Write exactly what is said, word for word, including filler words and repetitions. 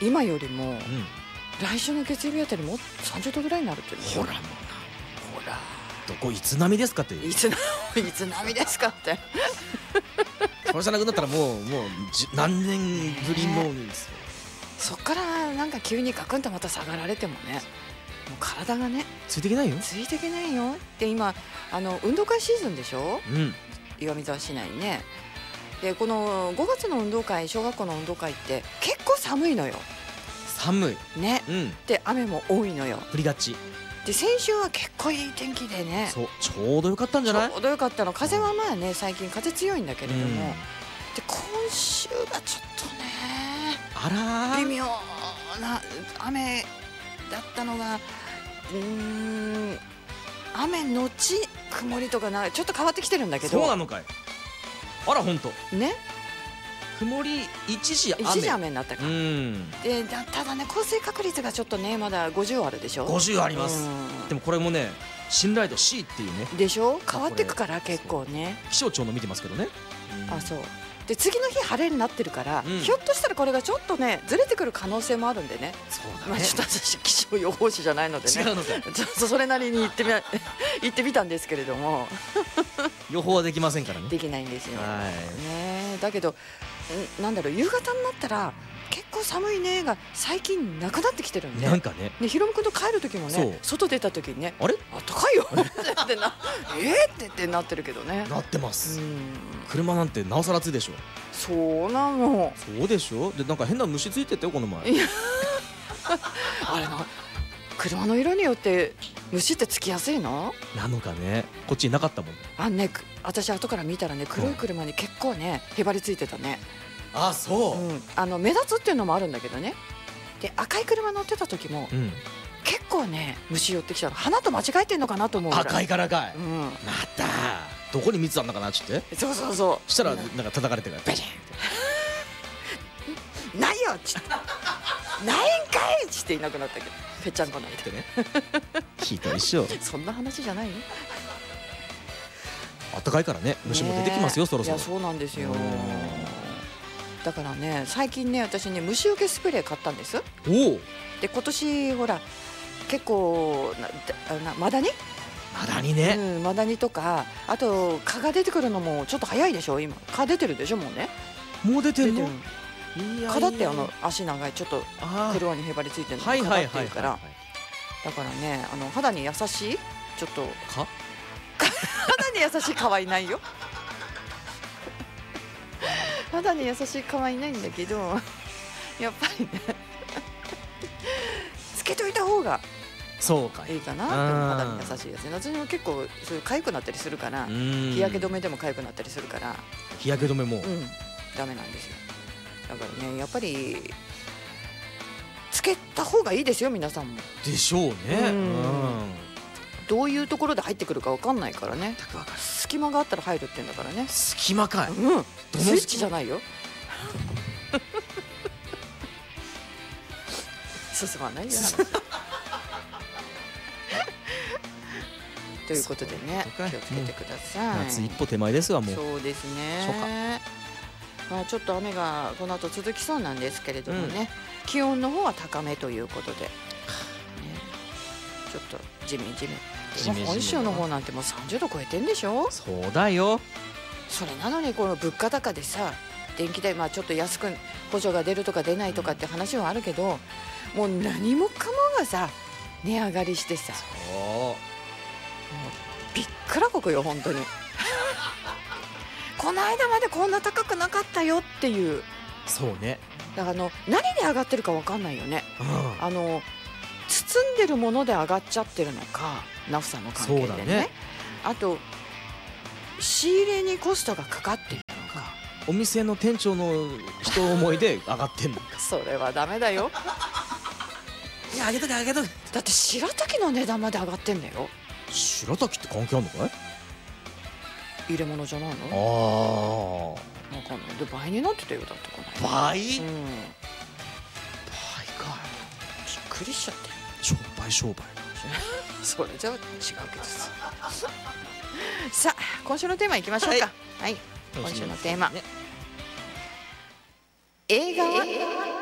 今よりも、 うん、 来週の月曜日あたりもさんじゅうどぐらいになるっていうの。 ほらもうな、 ほらどこいつ並みですかって。 いつないつ並みですかってそれじゃなくなったらもうもうじ何年ぶりのですよ。 そっからなんか急にガクンとまた下がられてもね、もう体がねついていけないよ。 ついていけないよ。で今あの運動会シーズンでしょ、 うん、 岩見沢市内ね。でこのごがつの運動会、小学校の運動会って結構寒いのよ寒いね、 うん、 で雨も多いのよ。 降りがち。 で先週は結構いい天気でね、 そうちょうどよかったんじゃない。 ちょうどよかったの。風はまあね最近風強いんだけれども、 うん、 で今週がちょっとねあらー微妙な雨だったのが、うーん雨のち曇りとかな、ちょっと変わってきてるんだけど。 そうなのかい。あらほんとね、 曇り一時雨。 一時雨になったから、 うん、 でだただね降水確率がちょっとねまだごじゅうあるでしょ。 ごじゅうあります。 うんでもこれもね信頼度 シー っていうねでしょ、変わってくから結構ね。 気象庁の見てますけどね。うん、 あそうで次の日晴れになってるから、 うん、 ひょっとしたらこれがちょっとねずれてくる可能性もあるんでね。 そうだね、 まあ、ちょっと私気象予報士じゃないのでね、 違うのかい。 ちょっとそれなりに言ってみ言ってみたんですけれども予報はできませんからね。 できないんですよ、 はいね、だけどんなんだろう、夕方になったら結構寒いねが最近なくなってきてるんで、 なんかね、 ね、ひろむくんと帰る時もそうね外出た時にね、 あれあったかいよってなえーってってなってるけどね。 なってまうす。 ん車なんてなおさら暑いでしょ。 そうなの。 そうでしょ。でなんか変な虫ついてたよこの前。 あれな、車の色によって虫ってつきやすいのなのかね。こっちになかったもん。 あんね、く私後から見たらね、黒い車に結構ねへばりついてたね。 あそう、 うん、あの目立つっていうのもあるんだけどね。で赤い車乗ってた時も、 うん、 結構ね虫寄ってきたの。花と間違えてんのかなと思うぐらい。 赤いからかい、 うん、 またどこに蜜あんのかなっつってそうそうそうしたらなんか叩かれてからベチンないよっつってないんかいっつっていなくなったけど、ぺっちゃんこないってね。ひどいっしょ。 そんな話じゃないよ。 あったかいからね、虫も出てきますよ、 ね、 そろそろ。 いやそうなんですよ。 うんだからね最近ね私ね虫除けスプレー買ったんです。 おお、 で今年ほら結構なだなマダニ、 まだにね、 うん、マダニとかあと蚊が出てくるのもちょっと早いでしょ。今蚊出てるでしょもうね。 もう出てんの。 出てるいや蚊だってあの足長いちょっとあー車にへばりついてるのはい蚊はいはいはいだっていうからだからねあの肌に優しいちょっとか肌に優しい蚊はいないよ。肌に優しい蚊はいないんだけどやっぱりねつけといた方がそうかい。 いいかな。 あー肌に優しいやつね。私も結構そういう痒くなったりするから日日焼け止めでも痒くなったりするから日焼け止めも、 うんダメなんですよ。だからねやっぱりつけた方がいいですよ皆さんも。 でしょうね。 ううんん、 どういうところで入ってくるかわかんないからね。 全くわかる。 隙間があったら入るって言うんだからね。 隙間かい。 うんのスイッチじゃないよ。進まないよ話ということでねそうか気をつけてください。 夏一歩手前ですわもう。 そうですね。まあちょっと雨がこの後続きそうなんですけれどもね、気温の方は高めということで、ね、ちょっとジメジメ。 ジメジメだな本州の方なんてもうさんじゅうど超えてんでしょ。 そうだよ。 それなのにこの物価高でさ電気代まあちょっと安く補助が出るとか出ないとかって話はあるけど、もう何もかもがさ値上がりしてさそびっくらこくよ本当に。この間までこんな高くなかったよっていう。 うそうね。 だからあの何で上がってるか分かんないよね。 うん、 あの包んでるもので上がっちゃってるのかナフサの関係で ね, そうだねあと仕入れにコストがかかってるのか。 お店の店長の人思いで上がってんのか。 それはダメだよ。 いや、あげとけあげとけ。 だって白滝の値段まで上がってんだよ。 白滝って関係あるのかい。 入れ物じゃないの。 あ分かんない。で倍になってたよだってこのあ、 間。 倍、倍うん、びっか。 くりしちゃって。 商売商売。 それじゃ違うけどさ。さあ今週のテーマいきましょうか。はい、今週のテーマ、 ね、 映画は